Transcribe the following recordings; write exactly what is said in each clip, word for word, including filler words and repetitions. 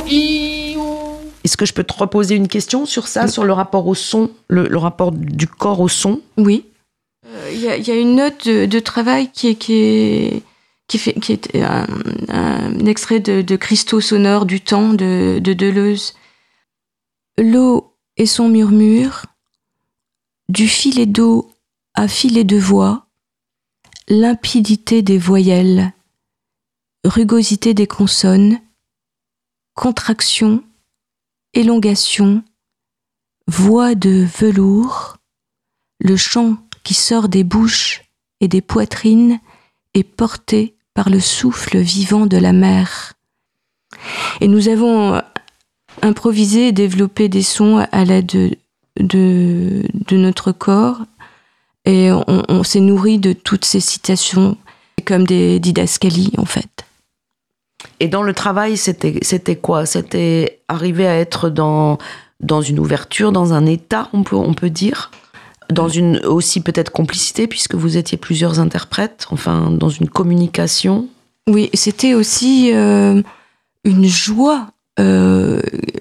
Est-ce que je peux te reposer une question sur ça, sur le rapport au son, le, le rapport du corps au son ? Oui. Il euh, y, y a une note de, de travail qui est, qui est, qui fait, qui est un, un extrait de, de Cristaux sonores du temps de, de Deleuze. L'eau et son murmure, du filet d'eau à filet de voix, limpidité des voyelles, rugosité des consonnes, contraction, élongation, voix de velours, le chant qui sort des bouches et des poitrines est porté par le souffle vivant de la mer. Et nous avons improvisé et développé des sons à l'aide de, de, de notre corps, et on, on s'est nourri de toutes ces citations comme des didascalies en fait. Et dans le travail, c'était, c'était quoi ? C'était arriver à être dans, dans une ouverture, dans un état, on peut, on peut dire ? Dans une aussi peut-être complicité, puisque vous étiez plusieurs interprètes, enfin, dans une communication. Oui, c'était aussi euh, une joie euh,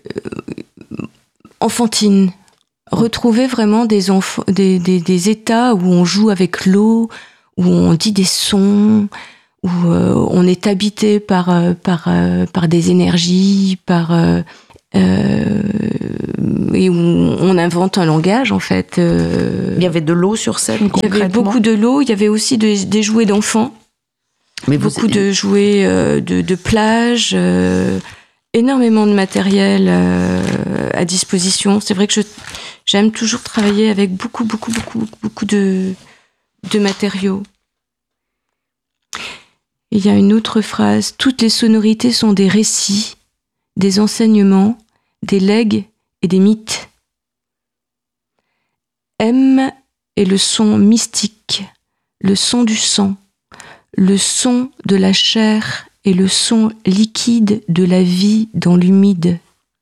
enfantine. Retrouver vraiment des, enf- des, des, des états où on joue avec l'eau, où on dit des sons, où euh, on est habité par, euh, par, euh, par des énergies, par... Euh, euh, et où on invente un langage, en fait. Euh, il y avait de l'eau sur scène, concrètement ? Il y avait beaucoup de l'eau, il y avait aussi de, des jouets d'enfants. Mais beaucoup vous... de jouets euh, de, de plage, euh, énormément de matériel euh, à disposition. C'est vrai que je, j'aime toujours travailler avec beaucoup, beaucoup, beaucoup, beaucoup de, de matériaux. Et il y a une autre phrase. Toutes les sonorités sont des récits, des enseignements, des legs et des mythes. M est le son mystique, le son du sang, le son de la chair et le son liquide de la vie dans l'humide.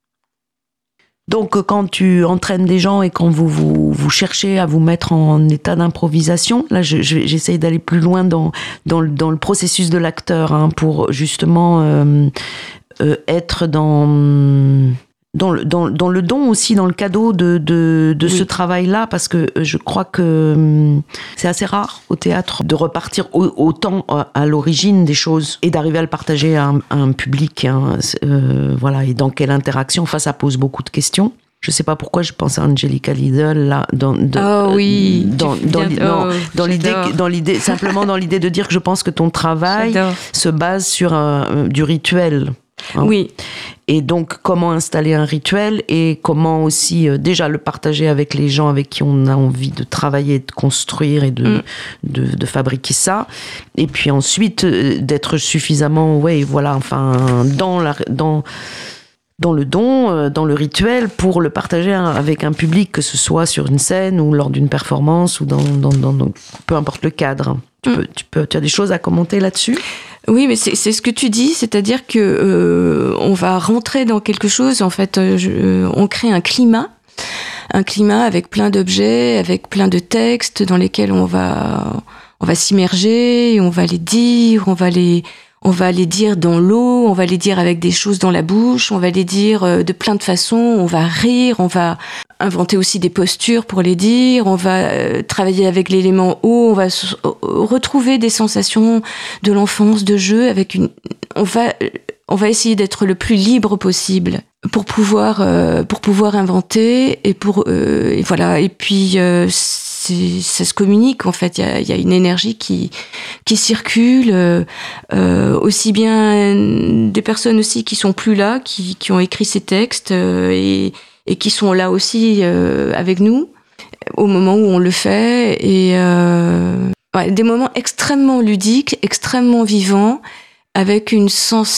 Donc, quand tu entraînes des gens et quand vous, vous, vous cherchez à vous mettre en état d'improvisation, là, je, je, j'essaye d'aller plus loin dans, dans, le, dans le processus de l'acteur, hein, pour justement euh, euh, être dans... Dans le, dans, dans le don aussi, dans le cadeau de, de, de oui. ce travail-là, parce que je crois que c'est assez rare au théâtre de repartir au, autant à l'origine des choses et d'arriver à le partager à un, à un public. Hein, euh, voilà, et dans quelle interaction ? Enfin, ça pose beaucoup de questions. Je sais pas pourquoi je pense à Angelica Lidl là dans dans, oh oui dans dans, dans, oh, dans l'idée dans l'idée simplement dans l'idée de dire que je pense que ton travail j'adore. Se base sur un, du rituel. Hein. Oui. Et donc, comment installer un rituel et comment aussi, euh, déjà, le partager avec les gens avec qui on a envie de travailler, de construire et de, mm. de, de fabriquer ça. Et puis ensuite, euh, d'être suffisamment, ouais, voilà, enfin, dans, la, dans, dans le don, euh, dans le rituel, pour le partager avec un public, que ce soit sur une scène ou lors d'une performance ou dans, dans, dans, dans peu importe le cadre. Tu, mm. peux, tu, peux, tu as des choses à commenter là-dessus ? Oui, mais c'est, c'est ce que tu dis, c'est-à-dire que euh, on va rentrer dans quelque chose. En fait, euh, je, on crée un climat, un climat avec plein d'objets, avec plein de textes dans lesquels on va, on va s'immerger, on va les dire, on va les, on va les dire dans l'eau, on va les dire avec des choses dans la bouche, on va les dire de plein de façons, on va rire, on va inventer aussi des postures pour les dire, on va euh, travailler avec l'élément eau, on va s- retrouver des sensations de l'enfance, de jeu, avec une, on va, on va essayer d'être le plus libre possible pour pouvoir, euh, pour pouvoir inventer et pour, euh, et voilà, et puis euh, c'est, ça se communique en fait. Il y a, il y a une énergie qui, qui circule, euh, euh, aussi bien des personnes aussi qui sont plus là, qui, qui ont écrit ces textes euh, et et qui sont là aussi euh, avec nous au moment où on le fait, et euh, ouais, des moments extrêmement ludiques, extrêmement vivants, avec une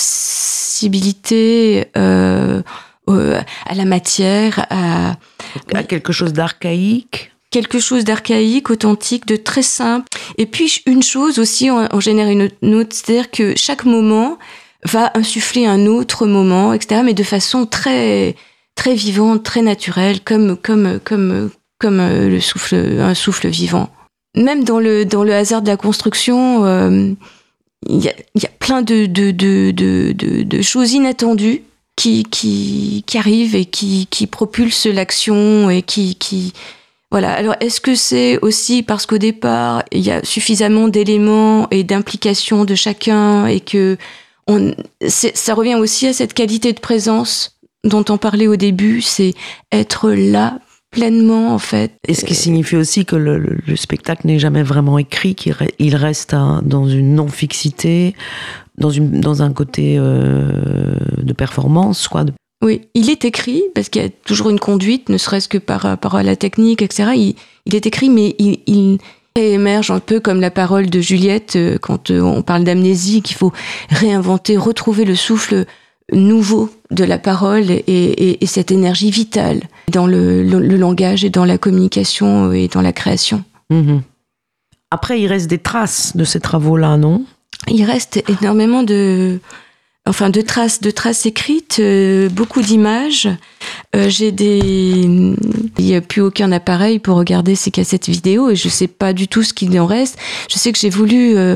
sensibilité euh, euh, à la matière, à, à quelque chose d'archaïque. Quelque chose d'archaïque, authentique, de très simple. Et puis une chose aussi en, en génère une autre, c'est-à-dire que chaque moment va insuffler un autre moment, et cetera, mais de façon très très vivante, très naturelle, comme comme comme comme le souffle, un souffle vivant. Même dans le dans le hasard de la construction, euh, il y a il y a plein de de de de de, de choses inattendues qui, qui, qui arrive et qui, qui propulse l'action et qui, qui, voilà. Alors, est-ce que c'est aussi parce qu'au départ, il y a suffisamment d'éléments et d'implications de chacun et que on, c'est, ça revient aussi à cette qualité de présence dont on parlait au début, c'est être là pleinement, en fait. Et ce qui signifie aussi que le, le, le spectacle n'est jamais vraiment écrit, qu'il re, il reste à, dans une non-fixité, dans, une, dans un côté euh, de performance, quoi. Oui, il est écrit, parce qu'il y a toujours une conduite, ne serait-ce que par rapport à la technique, et cetera. Il, il est écrit, mais il, il émerge un peu comme la parole de Juliette, quand on parle d'amnésie, qu'il faut réinventer, retrouver le souffle nouveau de la parole et, et, et cette énergie vitale dans le, le, le langage et dans la communication et dans la création. Mmh. Après, il reste des traces de ces travaux-là, non ? Il reste énormément de, enfin, de traces, de traces écrites, euh, beaucoup d'images. Euh, j'ai des, il n'y a plus aucun appareil pour regarder ces cassettes vidéo et je sais pas du tout ce qu'il en reste. Je sais que j'ai voulu euh,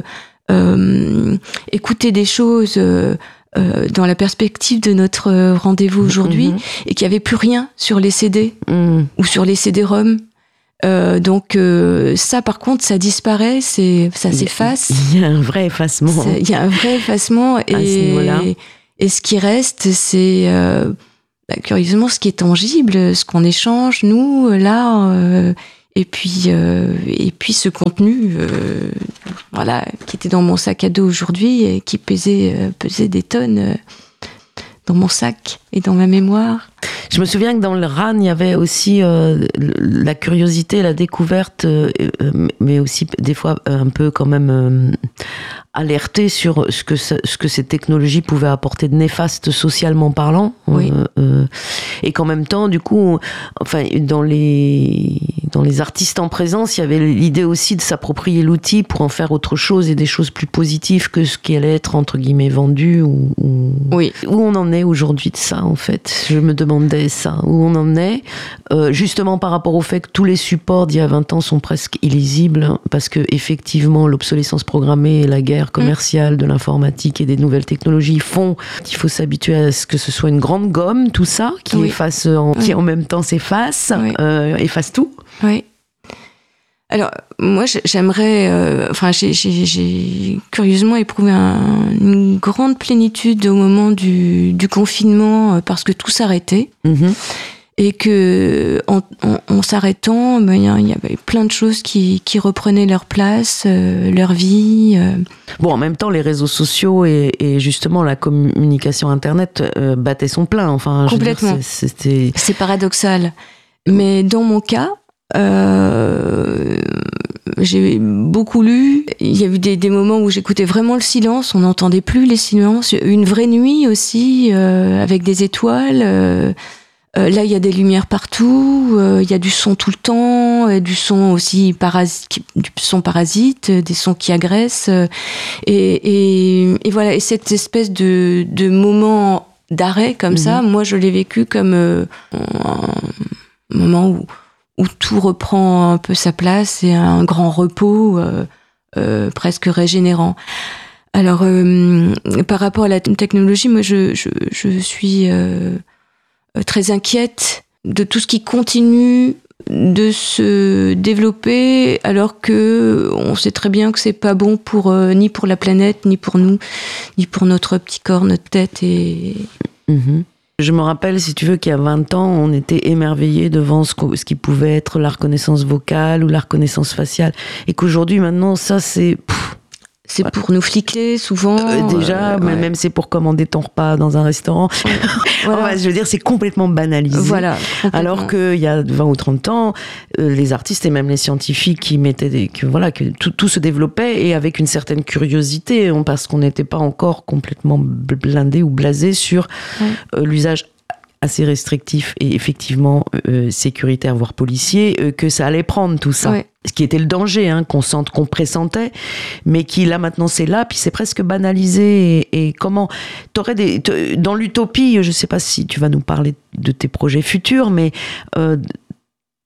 euh, écouter des choses. Euh, Euh, dans la perspective de notre rendez-vous aujourd'hui, mmh. et qu'il n'y avait plus rien sur les C D mmh. ou sur les C D-ROM. Euh, donc euh, ça, par contre, ça disparaît, c'est, ça s'efface. Il y a un vrai effacement. C'est, il y a un vrai effacement. Et, ce et ce qui reste, c'est euh, bah, curieusement ce qui est tangible, ce qu'on échange, nous, là... Euh, Et puis, euh, et puis ce contenu, euh, voilà, qui était dans mon sac à dos aujourd'hui et qui pesait, euh, pesait des tonnes euh, dans mon sac et dans ma mémoire. Je me souviens que dans le R A N, il y avait aussi euh, la curiosité, la découverte, euh, mais aussi des fois un peu quand même euh, alerté sur ce que, ça, ce que ces technologies pouvaient apporter de néfaste socialement parlant. Oui. Euh, euh, et qu'en même temps, du coup, enfin, dans les, dans les artistes en présence, il y avait l'idée aussi de s'approprier l'outil pour en faire autre chose et des choses plus positives que ce qui allait être, entre guillemets, vendu. Ou, ou... Oui. Où on en est aujourd'hui de ça, en fait ? Je me demandais ça, où on en est, euh, justement par rapport au fait que tous les supports d'il y a vingt ans sont presque illisibles, parce que effectivement l'obsolescence programmée et la guerre commerciale mmh. de l'informatique et des nouvelles technologies font qu'il faut s'habituer à ce que ce soit une grande gomme, tout ça, qui oui. efface, en, oui. qui en même temps s'efface, oui. euh, efface tout. Oui. Alors, moi, j'aimerais... Euh, enfin, j'ai, j'ai, j'ai curieusement éprouvé un, une grande plénitude au moment du, du confinement, parce que tout s'arrêtait. Mm-hmm. Et que, en, en, en s'arrêtant, ben, il y avait plein de choses qui, qui reprenaient leur place, euh, leur vie. Euh. Bon, en même temps, les réseaux sociaux et, et justement la communication Internet euh, battaient son plein. Enfin, complètement. Je veux dire, c'est, c'était... c'est paradoxal. Mais dans mon cas... Euh, j'ai beaucoup lu. Il y a eu des, des moments où j'écoutais vraiment le silence, on n'entendait plus les silences. Une vraie nuit aussi, euh, avec des étoiles. Euh, euh, là, il y a des lumières partout, euh, il y a du son tout le temps, et du son aussi parasite, du son parasite, des sons qui agressent. Et, et, et voilà. Et cette espèce de, de moment d'arrêt comme mmh. ça, moi, je l'ai vécu comme euh, un moment où où tout reprend un peu sa place et un grand repos euh, euh, presque régénérant. Alors, euh, par rapport à la technologie, moi, je, je, je suis euh, très inquiète de tout ce qui continue de se développer, alors que on sait très bien que c'est pas bon pour euh, ni pour la planète, ni pour nous, ni pour notre petit corps, notre tête et... Mmh. Je me rappelle, si tu veux, qu'il y a vingt ans, on était émerveillés devant ce, ce qui pouvait être la reconnaissance vocale ou la reconnaissance faciale. Et qu'aujourd'hui, maintenant, ça, c'est... Pff, c'est voilà. Pour nous fliquer, souvent. Euh, déjà, euh, mais ouais. Même c'est pour commander ton repas dans un restaurant. Voilà. Enfin, je veux dire, c'est complètement banalisé. Voilà, alors qu'il y a vingt ou trente ans, euh, les artistes et même les scientifiques qui mettaient des... Que, voilà, que tout, tout se développait et avec une certaine curiosité, parce qu'on n'était pas encore complètement blindé ou blasé sur ouais. euh, l'usage assez restrictif et effectivement euh, sécuritaire, voire policier, euh, que ça allait prendre tout ça. Ouais. Ce qui était le danger, hein, qu'on sente, qu'on pressentait, mais qui là maintenant c'est là, puis c'est presque banalisé. Et, et comment t'aurais des t- dans l'utopie, je sais pas si tu vas nous parler de tes projets futurs, mais euh,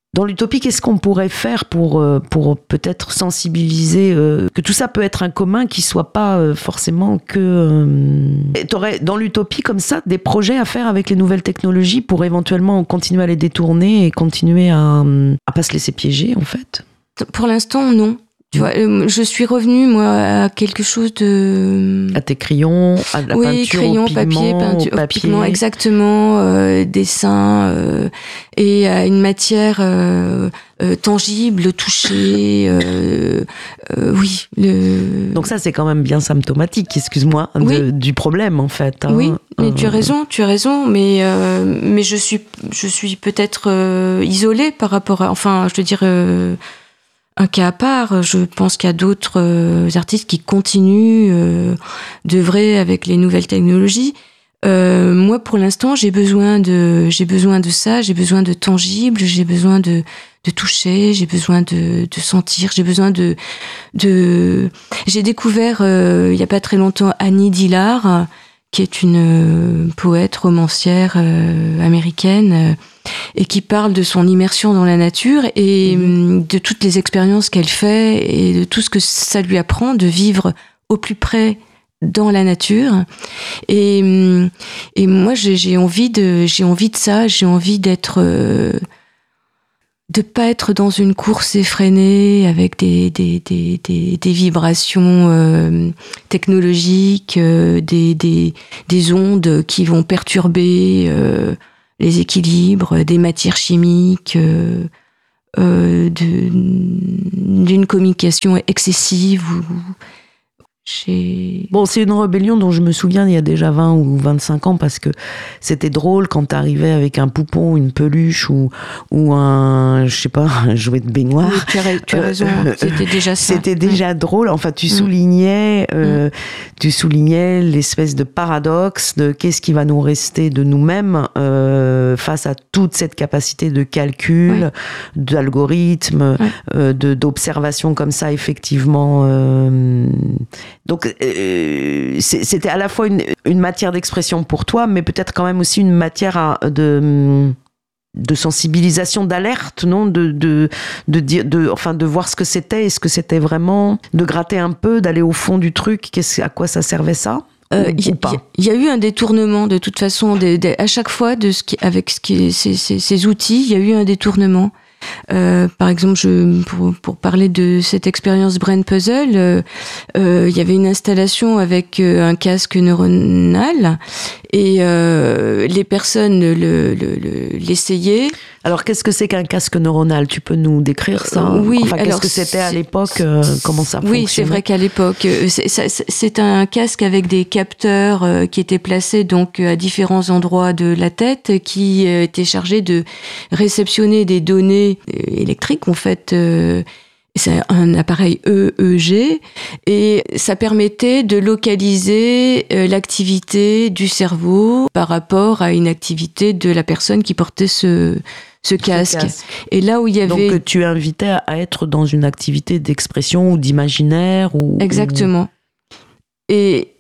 Dans l'utopie, qu'est-ce qu'on pourrait faire pour, pour peut-être sensibiliser euh, que tout ça peut être un commun qui soit pas euh, forcément que... Euh... T'aurais dans l'utopie comme ça des projets à faire avec les nouvelles technologies pour éventuellement continuer à les détourner et continuer à, à pas se laisser piéger en fait? Pour l'instant, non. Tu vois, je suis revenue, moi, à quelque chose de... À tes crayons, à la oui, peinture crayons, au pigment, papier, peinture, au papier. pigment, exactement, euh, dessin, euh, et à une matière euh, euh, tangible, touchée, euh, euh, oui. Le... Donc ça, c'est quand même bien symptomatique, excuse-moi, oui. de, du problème, en fait. Hein. Oui, mais euh... tu as raison, tu as raison, mais, euh, mais je suis, je suis peut-être euh, isolée par rapport à... Enfin, je veux dire... Euh, un cas à part. Je pense qu'il y a d'autres euh, artistes qui continuent euh, d'œuvrer avec les nouvelles technologies. Euh, moi, pour l'instant, j'ai besoin de, j'ai besoin de ça, j'ai besoin de tangible, j'ai besoin de, de toucher, j'ai besoin de, de sentir, j'ai besoin de, de. J'ai découvert euh, il y a pas très longtemps Annie Dillard, qui est une euh, poète romancière euh, américaine. Euh, et qui parle de son immersion dans la nature et mmh. de toutes les expériences qu'elle fait et de tout ce que ça lui apprend de vivre au plus près dans la nature. Et, et moi, j'ai, j'ai envie de, j'ai envie de ça, j'ai envie d'être, euh, de pas être dans une course effrénée avec des, des, des, des, des vibrations euh, technologiques, euh, des, des, des ondes qui vont perturber euh, les équilibres, des matières chimiques, euh, euh, de, d'une communication excessive. Ou, j'ai... Bon, c'est une rébellion dont je me souviens il y a déjà vingt ou vingt-cinq ans parce que c'était drôle quand t'arrivais avec un poupon, une peluche ou, ou un, je sais pas, un jouet de baignoire. Oui, tu as, tu as raison, euh, c'était déjà ça. C'était déjà ouais. drôle. Enfin, tu soulignais, euh, mm. tu soulignais l'espèce de paradoxe de qu'est-ce qui va nous rester de nous-mêmes euh, face à toute cette capacité de calcul, ouais. d'algorithme, ouais. euh, de, d'observation comme ça, effectivement. Euh, Donc, euh, c'était à la fois une, une matière d'expression pour toi, mais peut-être quand même aussi une matière à, de, de sensibilisation, d'alerte, non, de, de, de, de, de, enfin, de voir ce que c'était, est-ce que c'était vraiment, de gratter un peu, d'aller au fond du truc, qu'est-ce, à quoi ça servait ça? Il euh, y, y, y a eu un détournement de toute façon, de, de, à chaque fois, de ce qui, avec ce qui, ces, ces, ces outils, il y a eu un détournement. Euh, par exemple, je, pour, pour parler de cette expérience Brain Puzzle, euh, euh, il y avait une installation avec euh, un casque neuronal et euh, les personnes le, le, le, l'essayaient. Alors, qu'est-ce que c'est qu'un casque neuronal? Tu peux nous décrire ça? euh, Oui. Enfin, alors, qu'est-ce que c'était à l'époque? euh, Comment ça fonctionnait? Oui, c'est vrai qu'à l'époque, c'est, c'est, c'est un casque avec des capteurs euh, qui étaient placés donc à différents endroits de la tête, qui euh, étaient chargés de réceptionner des données électriques, en fait. Euh, c'est un appareil E E G et ça permettait de localiser euh, l'activité du cerveau par rapport à une activité de la personne qui portait ce, ce, casque. ce casque. Et là où il y avait... Donc tu invitais à être dans une activité d'expression ou d'imaginaire ou... Exactement. Ou... Et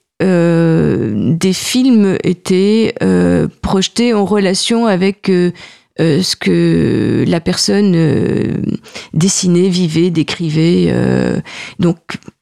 euh, des films étaient euh, projetés en relation avec... Euh, Euh, ce que la personne euh, dessinait, vivait, décrivait. Euh, donc,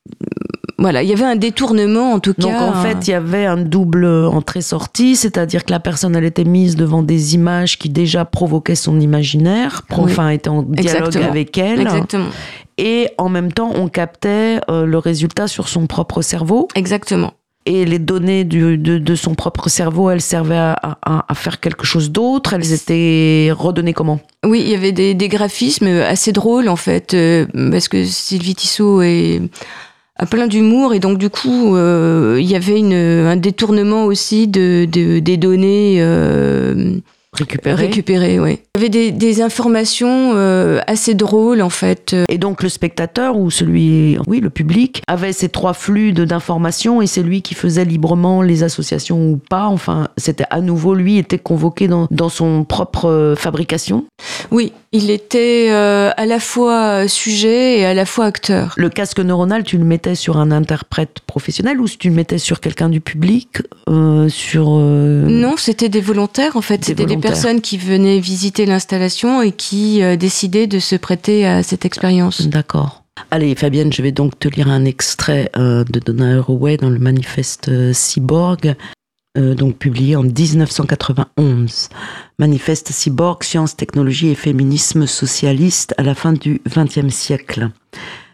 voilà, il y avait un détournement, en tout cas. Donc, en un... fait, il y avait un double entrée-sortie, c'est-à-dire que la personne, elle était mise devant des images qui déjà provoquaient son imaginaire, oui. enfin, étaient en dialogue Exactement. avec elle. Exactement. Et en même temps, on captait euh, le résultat sur son propre cerveau. Exactement. Et les données du, de, de son propre cerveau, elles servaient à, à, à faire quelque chose d'autre. Elles étaient redonnées comment? Oui, il y avait des, des graphismes assez drôles, en fait, euh, parce que Sylvie Tissot est a plein d'humour, et donc du coup, euh, il y avait une, un détournement aussi de, de, des données euh, récupérées. Récupérées, oui. Il y avait des, des informations euh, assez drôles, en fait. Et donc le spectateur, ou celui, oui, le public, avait ces trois flux de, d'informations, et c'est lui qui faisait librement les associations ou pas. Enfin, c'était à nouveau, lui était convoqué dans, dans son propre fabrication. Oui. Il était euh, à la fois sujet et à la fois acteur. Le casque neuronal, tu le mettais sur un interprète professionnel ou tu le mettais sur quelqu'un du public euh, sur euh... Non, c'était des volontaires en fait. Des c'était volontaires. Des personnes qui venaient visiter l'installation et qui euh, décidaient de se prêter à cette expérience. D'accord. Allez Fabienne, je vais donc te lire un extrait euh, de Donna Haraway dans le manifeste euh, Cyborg, euh, donc publié en dix-neuf cent quatre-vingt-onze. Manifeste Cyborg, sciences, technologie et féminisme socialiste à la fin du vingtième siècle.